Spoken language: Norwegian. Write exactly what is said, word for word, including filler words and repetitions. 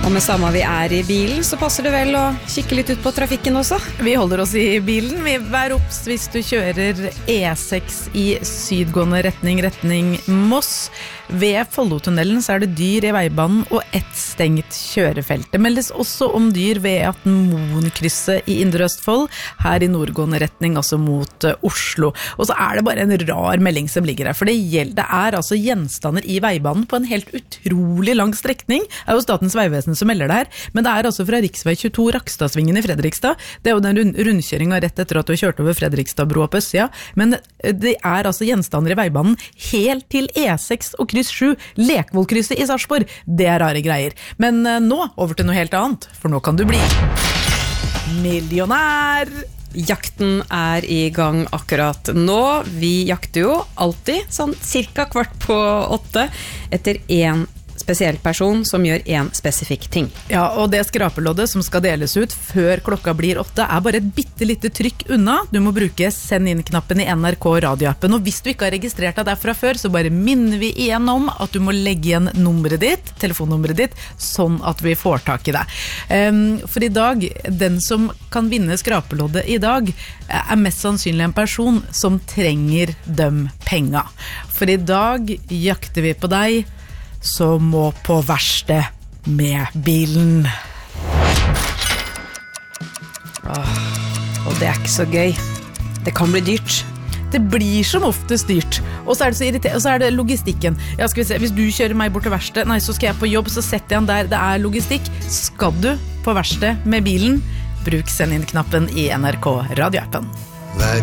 Og med samme vi er i bilen, så passer det vel å kikke litt ut på trafikken også. Vi holder oss i bilen. Vi vær opps hvis du kjører E seks i sydgående retning, retning Moss. Ved Follotunnelen så er det dyr i veibanen og ett stengt kjørefelt. Det meldes også om dyr ved E atten Moen-krysset i Indre Østfold, her i nordgående retning, altså mot uh, Oslo. Og så er det bare en rar melding som ligger her, for det, gjelder, det er altså gjenstander i veibanen på en helt utrolig lang strekning. Det er jo Statens vegvesen som melder det her, men det er altså fra riksvei tjueto Rakstadsvingen i Fredrikstad. Det er jo den rund rundkjøringen rett etter at du har kjørt over Fredrikstadbroa på østsida, men det er altså gjenstander i veibanen helt til E seks og kryss sju, Lekvollkrysset i Sarpsborg. Det er rare greier. Men uh, nå over til noe helt annet, for nå kan du bli millionær! Jakten er i gang akkurat nå. Vi jakter jo alltid sånn cirka kvart på åtte etter en spesiell person som gjør en spesifikk ting. Ja, og det skrapeloddet som skal deles ut før klokka blir åtte er bare et bittelite trykk unna. Du må bruke send inn-knappen i N R K radioappen, og hvis du ikke har registrert deg der fra før, så bare minner vi igjen om at du må legge igjen nummeret ditt, telefonnummeret ditt, sånn at vi får tak i deg. Um, for i dag, den som kan vinne skrapeloddet i dag, er mest sannsynlig en person som trenger dem penga. For i dag jakter vi på deg som må på verksted med bilen. Åh, og det er ikke så gøy. Det kan bli dyrt. Det blir som oftest dyrt. Og så er det så irriterende, og så er det logistikken. Ja, skal vi se, hvis du kjører meg bort til verksted, nei, så skal jeg på jobb, så setter jeg den der, det er logistikk. Skal du på verksted med bilen, bruk send inn-knappen i N R K radioappen.